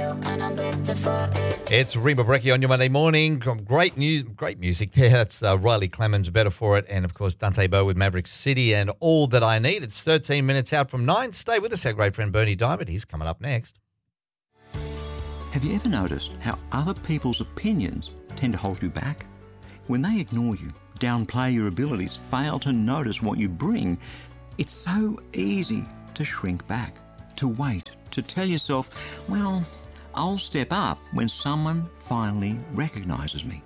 and I'm better for it. It's Reba Brecchi on your Monday morning. Great news, great music there. It's Riley Clemens, Better For It, and of course Dante Bowe with Maverick City and All That I Need. It's 13 minutes out from 9. Stay with us, our great friend Bernie Diamond. He's coming up next. Have you ever noticed how other people's opinions tend to hold you back? When they ignore you, downplay your abilities, fail to notice what you bring, it's so easy to shrink back, to wait, to tell yourself, well, I'll step up when someone finally recognises me.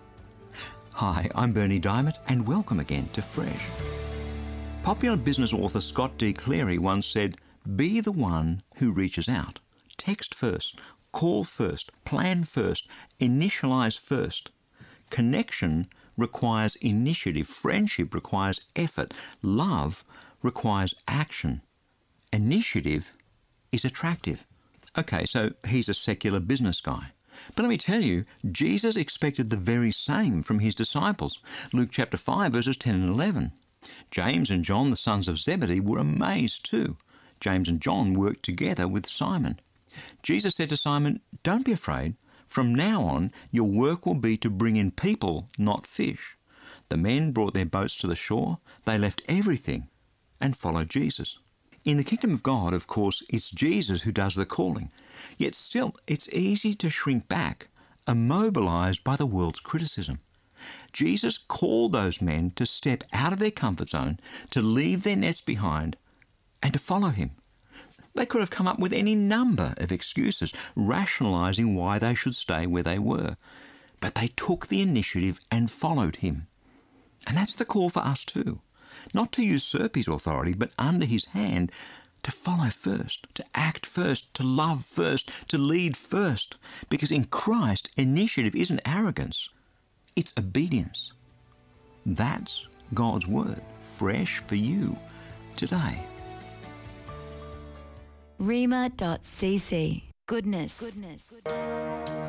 Hi, I'm Bernie Diamond, and welcome again to Fresh. Popular business author Scott D. Cleary once said, be the one who reaches out. Text first, call first, plan first, initialise first. Connection requires initiative. Friendship requires effort. Love requires action. Initiative is attractive. Okay, so he's a secular business guy. But let me tell you, Jesus expected the very same from his disciples. Luke chapter 5, verses 10 and 11. James and John, the sons of Zebedee, were amazed too. James and John worked together with Simon. Jesus said to Simon, don't be afraid. From now on, your work will be to bring in people, not fish. The men brought their boats to the shore. They left everything and followed Jesus. In the kingdom of God, of course, it's Jesus who does the calling. Yet still, it's easy to shrink back, immobilized by the world's criticism. Jesus called those men to step out of their comfort zone, to leave their nets behind, and to follow him. They could have come up with any number of excuses, rationalizing why they should stay where they were. But they took the initiative and followed him. And that's the call for us too. Not to usurp his authority, but under his hand, to follow first, to act first, to love first, to lead first. Because in Christ, initiative isn't arrogance, it's obedience. That's God's word, fresh for you today. Rema.cc. Goodness.